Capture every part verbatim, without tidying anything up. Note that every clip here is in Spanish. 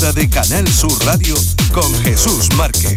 tarde de Canal Sur Radio con Jesús Márquez.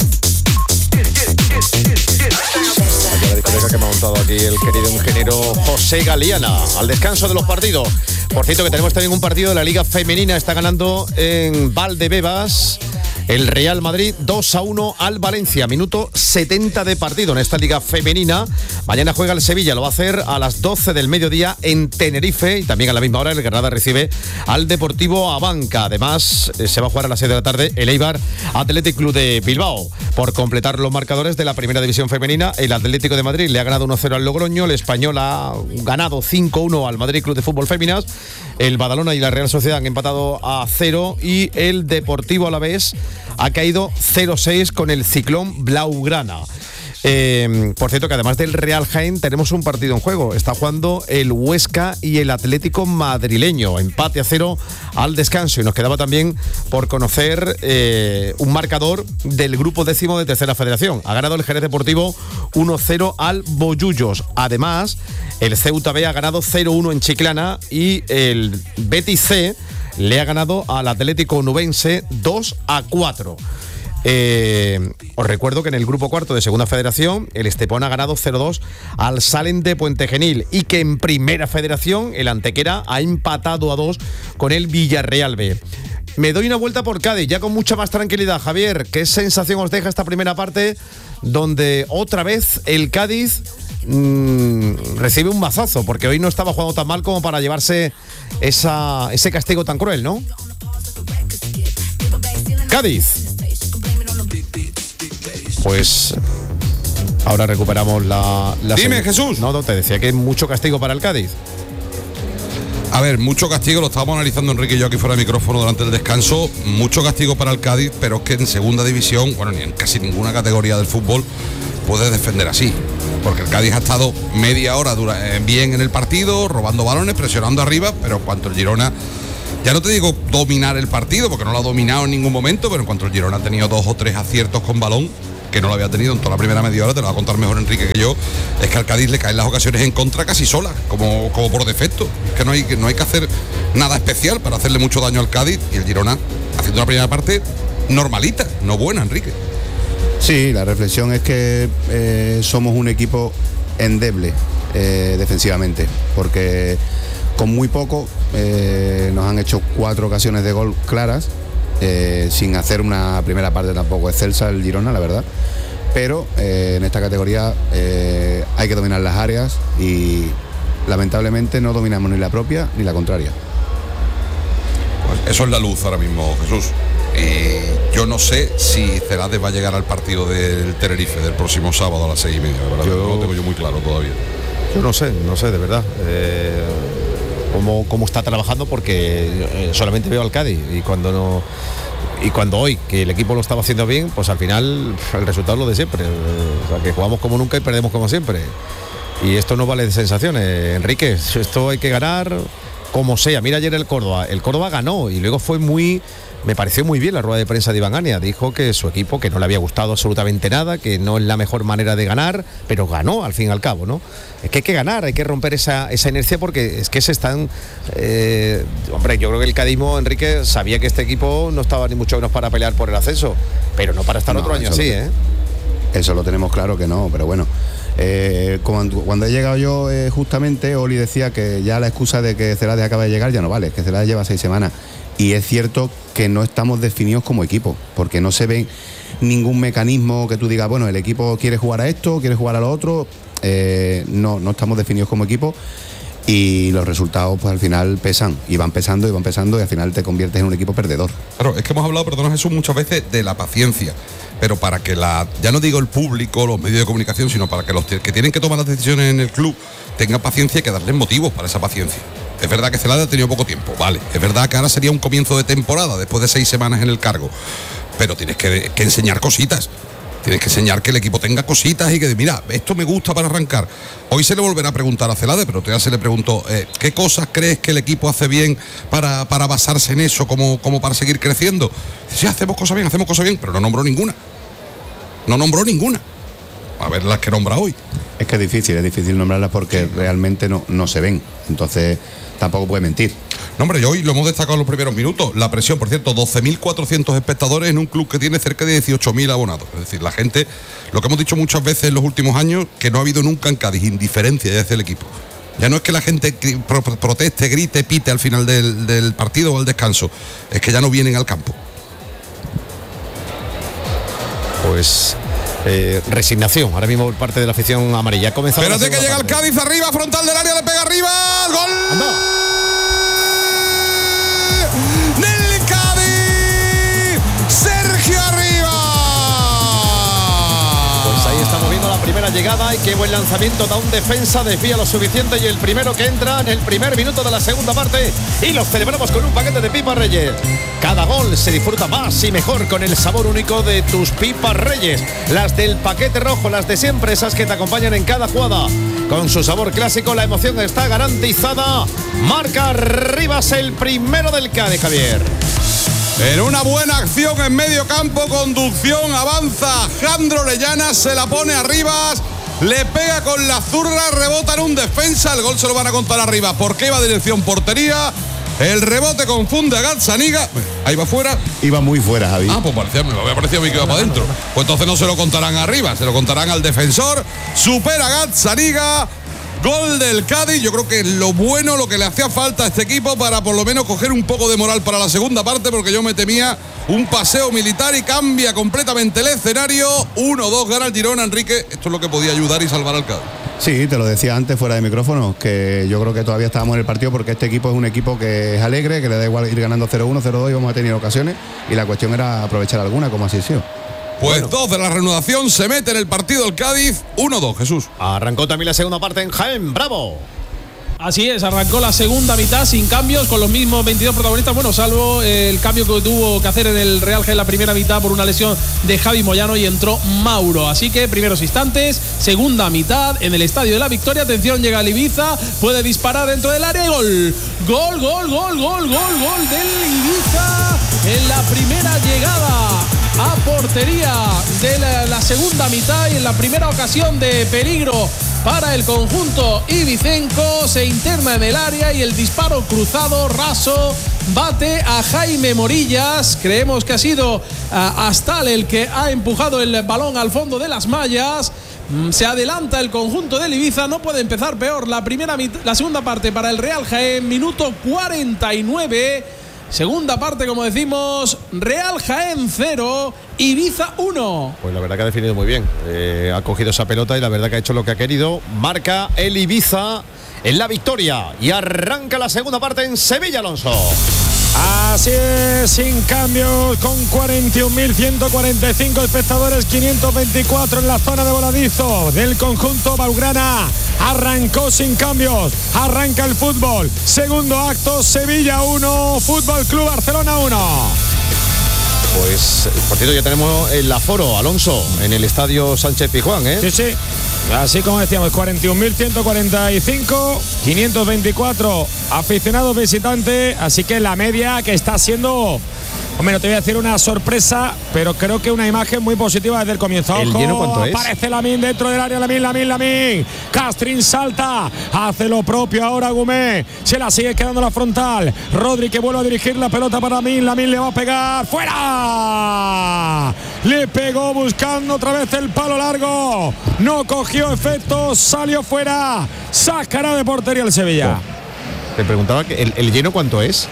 La discoteca que me ha montado aquí el querido ingeniero José Galiana, al descanso de los partidos. Por cierto, que tenemos también un partido de la Liga Femenina, está ganando en Valdebebas el Real Madrid dos a uno al Valencia, minuto setenta de partido en esta Liga Femenina. Mañana juega el Sevilla, lo va a hacer a las doce del mediodía en Tenerife, y también a la misma hora el Granada recibe al Deportivo Abanca. Además, se va a jugar a las seis de la tarde el Eibar Athletic Club de Bilbao. Por completar los marcadores de la Primera División Femenina, el Atlético de Madrid le ha ganado uno cero al Logroño, el Español ha ganado cinco uno al Madrid Club de Fútbol Féminas, el Badalona y la Real Sociedad han empatado a cero y el Deportivo Alavés ha caído cero seis con el Ciclón Blaugrana. Eh, por cierto, que además del Real Jaén tenemos un partido en juego. Está jugando el Huesca y el Atlético madrileño. Empate a cero al descanso. Y nos quedaba también por conocer eh, un marcador del grupo décimo de Tercera Federación. Ha ganado el Jerez Deportivo uno cero al Bollullos. Además, el Ceuta B ha ganado cero uno en Chiclana y el Betis C le ha ganado al Atlético Onubense dos a cuatro. Eh, os recuerdo que en el grupo cuarto de Segunda Federación el Estepona ha ganado cero dos al Salem de Puente Genil y que en Primera Federación el Antequera ha empatado a dos con el Villarreal B. Me doy una vuelta por Cádiz, ya con mucha más tranquilidad. Javier, ¿qué sensación os deja esta primera parte donde otra vez el Cádiz mmm, recibe un mazazo? Porque hoy no estaba jugando tan mal como para llevarse esa, ese castigo tan cruel, ¿no? Cádiz. Pues ahora recuperamos la... la Dime, seg- Jesús. No, no, te decía que hay mucho castigo para el Cádiz. A ver, mucho castigo, lo estábamos analizando Enrique y yo aquí fuera de micrófono durante el descanso. Mucho castigo para el Cádiz, pero es que en segunda división, bueno, ni en casi ninguna categoría del fútbol puedes defender así. Porque el Cádiz ha estado media hora dura, eh, bien en el partido, robando balones, presionando arriba, pero en cuanto el Girona... Ya no te digo dominar el partido, porque no lo ha dominado en ningún momento, pero en cuanto el Girona ha tenido dos o tres aciertos con balón, que no lo había tenido en toda la primera media hora, te lo va a contar mejor Enrique que yo, es que al Cádiz le caen las ocasiones en contra casi sola, como, como por defecto. Es que no hay, no hay que hacer nada especial para hacerle mucho daño al Cádiz, y el Girona haciendo una primera parte normalita, no buena, Enrique. Sí, la reflexión es que eh, somos un equipo endeble eh, defensivamente, porque con muy poco eh, nos han hecho cuatro ocasiones de gol claras, eh, sin hacer una primera parte tampoco excelsa el Girona, la verdad, pero eh, en esta categoría eh, hay que dominar las áreas y lamentablemente no dominamos ni la propia ni la contraria. Pues eso es la luz ahora mismo, Jesús. Y yo no sé si Celades va a llegar al partido del Tenerife del próximo sábado a las seis y media, ¿verdad? Yo, no lo tengo yo muy claro todavía. Yo no sé, no sé, de verdad. Eh, cómo, cómo está trabajando, porque eh, solamente veo al Cádiz y cuando no y cuando hoy que el equipo lo estaba haciendo bien, pues al final el resultado es lo de siempre. O sea, que jugamos como nunca y perdemos como siempre. Y esto no vale de sensaciones, Enrique. Esto hay que ganar como sea. Mira ayer el Córdoba. El Córdoba ganó y luego fue muy... Me pareció muy bien la rueda de prensa de Iván Ania. Dijo que su equipo, que no le había gustado absolutamente nada, que no es la mejor manera de ganar, pero ganó al fin y al cabo, ¿no? Es que hay que ganar, hay que romper esa, esa inercia, porque es que se están... Eh, hombre, yo creo que el cadismo, Enrique, sabía que este equipo no estaba ni mucho menos para pelear por el ascenso, pero no para estar no, otro año así, ¿eh? Eso lo tenemos claro que no, pero bueno. Eh, cuando, cuando he llegado yo, eh, justamente, Oli decía que ya la excusa de que Celades acaba de llegar ya no vale, que Celades lleva seis semanas. Y es cierto que no estamos definidos como equipo, porque no se ve ningún mecanismo que tú digas, bueno, el equipo quiere jugar a esto, quiere jugar a lo otro. Eh, no, no estamos definidos como equipo y los resultados pues al final pesan, y van pesando y van pesando y al final te conviertes en un equipo perdedor. Claro, es que hemos hablado, perdona Jesús, muchas veces de la paciencia, pero para que la, ya no digo el público, los medios de comunicación, sino para que los que tienen que tomar las decisiones en el club tengan paciencia, hay que darles motivos para esa paciencia. Es verdad que Celades ha tenido poco tiempo, vale. Es verdad que ahora sería un comienzo de temporada después de seis semanas en el cargo. Pero tienes que, que enseñar cositas. Tienes que enseñar que el equipo tenga cositas y que, mira, esto me gusta para arrancar. Hoy se le volverá a preguntar a Celades, pero todavía se le preguntó, eh, ¿qué cosas crees que el equipo hace bien para, para basarse en eso, como, como para seguir creciendo? Sí, hacemos cosas bien, hacemos cosas bien, pero no nombró ninguna. No nombró ninguna. A ver las que nombra hoy. Es que es difícil, es difícil nombrarlas porque realmente no, no se ven. Entonces... tampoco puede mentir. No, hombre, yo hoy lo hemos destacado en los primeros minutos. La presión, por cierto, doce mil cuatrocientos espectadores en un club que tiene cerca de dieciocho mil abonados. Es decir, la gente, lo que hemos dicho muchas veces en los últimos años, que no ha habido nunca en Cádiz indiferencia hacia el equipo. Ya no es que la gente proteste, grite, pite al final del, del partido o al descanso. Es que ya no vienen al campo. Pues eh, resignación ahora mismo por parte de la afición amarilla. Espérate que llega parte. El Cádiz arriba, frontal del área, le pega arriba, ¡gol! ¡Anda! ¡Del Cádiz! ¡Sergio Arribas! Pues ahí estamos viendo la primera llegada y qué buen lanzamiento, da un defensa, desvía lo suficiente y el primero que entra en el primer minuto de la segunda parte y lo celebramos con un paquete de pipas Reyes. Cada gol se disfruta más y mejor con el sabor único de tus pipas Reyes. Las del paquete rojo, las de siempre, esas que te acompañan en cada jugada. Con su sabor clásico, la emoción está garantizada. Marca Arribas, el primero del Cádiz, Javier. En una buena acción en medio campo, conducción, avanza Jandro Orellana, se la pone a Arribas, le pega con la zurda, rebota en un defensa, el gol se lo van a contar a Arribas porque iba a dirección portería. El rebote confunde a Gazzaniga. Ahí va fuera. Iba muy fuera, Javi. Ah, pues parecía, me había parecido a mí que iba para adentro. Pues entonces no se lo contarán arriba, se lo contarán al defensor. Supera a Gazzaniga. Gol del Cádiz. Yo creo que lo bueno, lo que le hacía falta a este equipo para por lo menos coger un poco de moral para la segunda parte, porque yo me temía un paseo militar y cambia completamente el escenario. uno dos gana el Girona, Enrique. Esto es lo que podía ayudar y salvar al Cádiz. Sí, te lo decía antes fuera de micrófono, que yo creo que todavía estábamos en el partido porque este equipo es un equipo que es alegre, que le da igual ir ganando cero uno, cero dos y vamos a tener ocasiones y la cuestión era aprovechar alguna, como así ha sido. Pues bueno. Dos de la reanudación, se mete en el partido el Cádiz, uno dos, Jesús. Arrancó también la segunda parte en Jaén, ¡bravo! Así es, arrancó la segunda mitad sin cambios, con los mismos veintidós protagonistas, bueno, salvo el cambio que tuvo que hacer en el Real Jaén la primera mitad por una lesión de Javi Moyano y entró Mauro. Así que primeros instantes, segunda mitad en el Estadio de la Victoria. Atención, llega el Ibiza, puede disparar dentro del área y gol. Gol, gol, gol, gol, gol, gol del Ibiza en la primera llegada a portería de la, la segunda mitad y en la primera ocasión de peligro para el conjunto ibicenco. Se interna en el área y el disparo cruzado raso bate a Jaime Morillas. Creemos que ha sido uh, Astal el que ha empujado el balón al fondo de las mallas. Se adelanta el conjunto del Ibiza, no puede empezar peor la primera la segunda parte para el Real Jaén, minuto cuarenta y nueve. Segunda parte, como decimos, Real Jaén cero, Ibiza uno. Pues la verdad que ha definido muy bien. Eh, ha cogido esa pelota y la verdad que ha hecho lo que ha querido. Marca el Ibiza en la victoria y arranca la segunda parte en Sevilla, Alonso. Así es, sin cambios, con cuarenta y un mil ciento cuarenta y cinco espectadores, quinientos veinticuatro en la zona de voladizo del conjunto blaugrana. Arrancó sin cambios, arranca el fútbol. Segundo acto, Sevilla uno, Fútbol Club Barcelona uno. Pues, por cierto, ya tenemos el aforo, Alonso, en el estadio Sánchez Pizjuán, ¿eh? Sí, sí. Así como decíamos, cuarenta y un mil ciento cuarenta y cinco, quinientos veinticuatro aficionados visitantes, así que la media que está siendo, hombre, no te voy a decir una sorpresa, pero creo que una imagen muy positiva desde el comienzo. ¿El lleno cuánto es? Aparece Lamín dentro del área, Lamín, Lamín, Lamín. Castrín salta, hace lo propio ahora Gumé, se la sigue quedando la frontal. Rodri que vuelve a dirigir la pelota para Lamín, Lamín le va a pegar, ¡fuera! Le pegó buscando otra vez el palo largo, no cogió efecto, salió fuera, sacará de portería el Sevilla. Oh. Te preguntaba que el, el lleno cuánto es.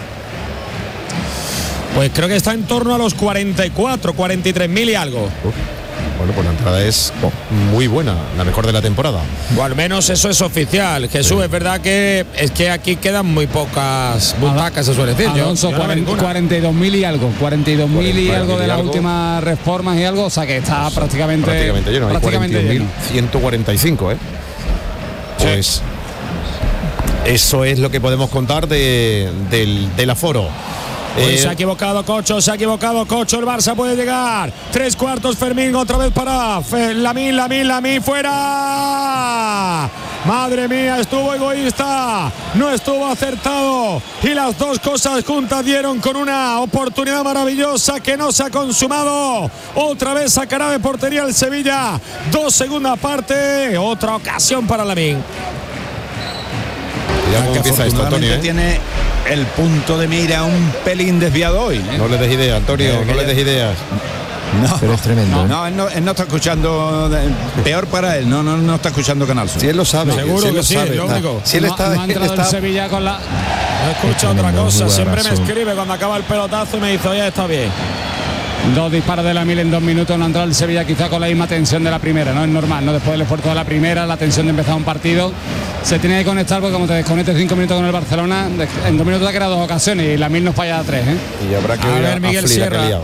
Pues creo que está en torno a los cuarenta y cuatro, cuarenta y tres mil y algo. Uf. Bueno, pues la entrada es oh, muy buena, la mejor de la temporada. O al menos eso es oficial. Jesús, sí. Es verdad que es que aquí quedan muy pocas butacas, se suele decir. Alonso, cuarenta y dos mil y algo, cuarenta y dos mil y algo de las últimas reformas y algo, o sea que está pues, prácticamente prácticamente lleno, hay cuarenta y un mil ciento cuarenta y cinco, ¿eh? Pues sí. Eso es lo que podemos contar de, del, del aforo. Eh, se ha equivocado Cocho, se ha equivocado Cocho, el Barça puede llegar. Tres cuartos, Fermín, otra vez para Lamín, Lamín, Lamín, fuera. Madre mía, estuvo egoísta, no estuvo acertado y las dos cosas juntas dieron con una oportunidad maravillosa que no se ha consumado. Otra vez sacará de portería el Sevilla. Dos segunda parte, otra ocasión para Lamín. Ya empieza esto, Antonio, ¿eh? Tiene el punto de mira un pelín desviado hoy, ¿eh? No le des ideas, Antonio, Eh, no le des ideas. No, Pero es tremendo. no, ¿eh? no, él no, él no está escuchando, peor para él, no, no, no está escuchando Canal Sur. Si él lo sabe, Seguro si él que lo sí, sabe. lo está- único. Si él No- está, no ha él entrado el está- Sevilla con la. Escucha otra tremendo, cosa, un siempre me jugadorazo. escribe cuando acaba el pelotazo y me dice, oye, está bien. Dos disparos de la Mil en dos minutos, no ha entrado el Sevilla quizá con la misma tensión de la primera, no es normal, ¿no? Después del esfuerzo de la primera, la tensión de empezar un partido, se tiene que conectar porque como te desconectes cinco minutos con el Barcelona, en dos minutos te ha creado dos ocasiones y la Mil nos falla a tres, ¿eh? Y habrá que A oír ver, a Miguel Fli, la que ha Sierra. liado.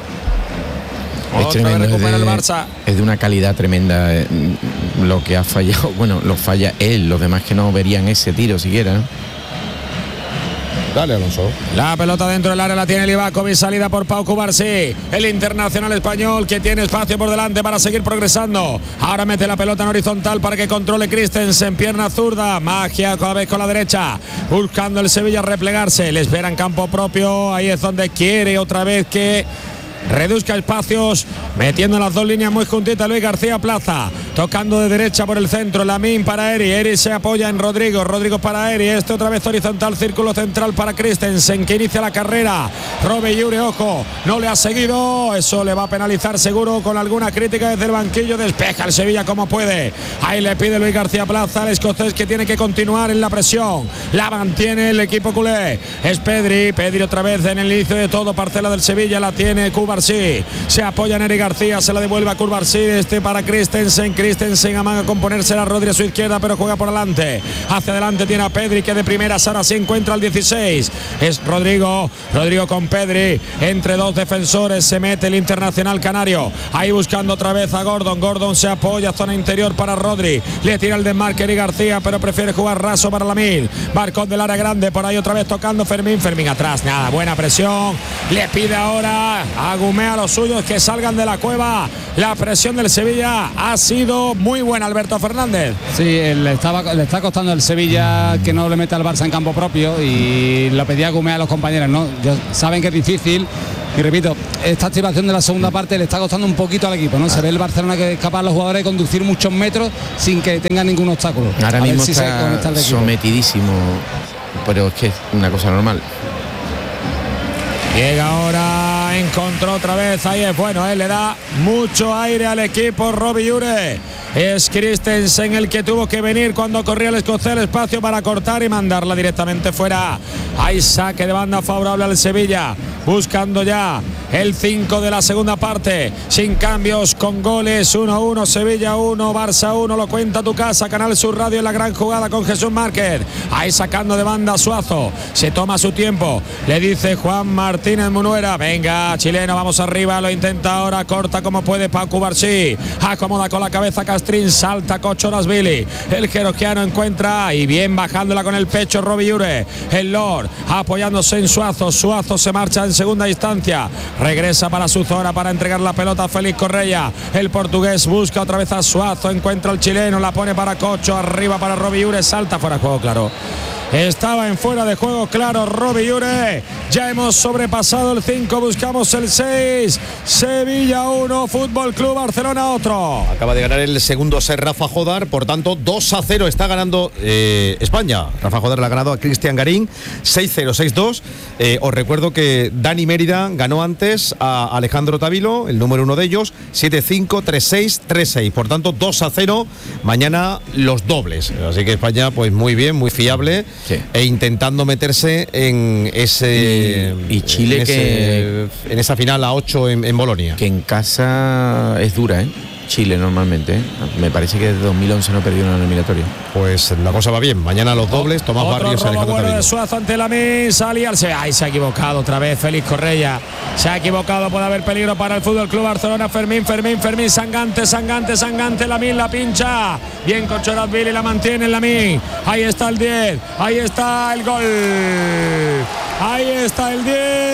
Es Otra tremendo, vez es recupera de, el Barça. es de una calidad tremenda eh, lo que ha fallado. Bueno, lo falla él, los demás que no verían ese tiro siquiera, ¿no? Dale, Alonso. La pelota dentro del área la tiene Livakovic, salida por Pau Cubarsí, el internacional español que tiene espacio por delante para seguir progresando. Ahora mete la pelota en horizontal para que controle Christensen, pierna zurda, magia cada vez con la derecha, buscando el Sevilla replegarse, le espera en campo propio, ahí es donde quiere otra vez que reduzca espacios, metiendo las dos líneas muy juntitas Luis García Plaza, tocando de derecha por el centro, Lamine para Eri, Eri se apoya en Rodrigo, Rodrigo para Eri, este otra vez horizontal, círculo central para Christensen que inicia la carrera, Robe Llure, ojo, no le ha seguido, eso le va a penalizar seguro con alguna crítica desde el banquillo, despeja el Sevilla como puede, ahí le pide Luis García Plaza al escocés que tiene que continuar en la presión, la mantiene el equipo culé, es Pedri, Pedri otra vez en el inicio de todo, parcela del Sevilla, la tiene Cuba Cubarsí, se apoya en Eri García, se la devuelve a Cubarsí, este para Christensen, Christensen amaga con ponerse la Rodri a su izquierda, pero juega por adelante, hacia adelante tiene a Pedri que de primeras ahora sí encuentra al dieciséis, es Rodrigo, Rodrigo con Pedri, entre dos defensores se mete el internacional canario, ahí buscando otra vez a Gordon, Gordon se apoya, zona interior para Rodri, le tira el desmarque Eri García, pero prefiere jugar raso para Lamine, Barcón del área grande, por ahí otra vez tocando Fermín, Fermín atrás, nada, buena presión, le pide ahora a Gumea a los suyos que salgan de la cueva. La presión del Sevilla ha sido muy buena, Alberto Fernández. Sí, le, estaba, le está costando el Sevilla que no le meta al Barça en campo propio y lo pedía Gumea a los compañeros, ¿no? Ya saben que es difícil. Y repito, esta activación de la segunda parte le está costando un poquito al equipo, ¿no? Se ve el Barcelona que es capaz los jugadores de conducir muchos metros sin que tengan ningún obstáculo. Ahora A ver mismo si se está conecta el equipo. sometidísimo, pero es que es una cosa normal. Llega ahora, encontró otra vez, ahí es bueno, él le da mucho aire al equipo, Robe Llure. Es Christensen el que tuvo que venir cuando corría el escocés el espacio para cortar y mandarla directamente fuera. Hay saque de banda favorable al Sevilla, buscando ya el cinco de la segunda parte, sin cambios, con goles, uno a uno, Sevilla uno, Barça uno, lo cuenta tu casa, Canal Sur Radio en la gran jugada con Jesús Márquez. Ahí sacando de banda Suazo, se toma su tiempo, le dice Juan Martínez Munuera, venga chileno, vamos arriba, lo intenta ahora, corta como puede Pau Cubarsí, acomoda con la cabeza Castrín, salta Cochorasvili, el georgiano encuentra y bien bajándola con el pecho Robe Llure, el Lord apoyándose en Suazo, Suazo se marcha en segunda instancia, regresa para su zona para entregar la pelota a Félix Correia, el portugués busca otra vez a Suazo, encuentra al chileno, la pone para Cocho, arriba para Robe Llure, salta fuera de juego, claro. Estaba en fuera de juego, claro, Robe Llure. Ya hemos sobrepasado el cinco, buscamos el seis. Sevilla uno, Fútbol Club Barcelona otro. Acaba de ganar el segundo set Rafa Jodar, por tanto dos a cero está ganando eh, España. Rafa Jodar le ha ganado a Cristian Garín seis cero, seis dos. Eh, os recuerdo que Dani Mérida ganó antes a Alejandro Tavilo, el número uno de ellos, siete cinco, tres seis, tres seis. Por tanto dos a cero, mañana los dobles. Así que España pues muy bien, muy fiable. Sí. E intentando meterse en ese y, y Chile en, que ese, en esa final a ocho en, en Bolonia, que en casa es dura, ¿eh? Chile normalmente, ¿eh? Me parece que desde dos mil once no perdió una eliminatoria. Pues la cosa va bien, mañana los dobles, Tomás Otro Barrios, robo Alejandro bueno Tavilo. de Suazo ante la Min, salía al se, ay, se ha equivocado otra vez Félix Correia, se ha equivocado, puede haber peligro para el Fútbol Club Barcelona. Fermín, Fermín, Fermín, Sangante, Sangante, Sangante, la Min la pincha, bien Cochorasvili la mantiene en la Min, ahí está el diez, ahí está el gol, ahí está el diez.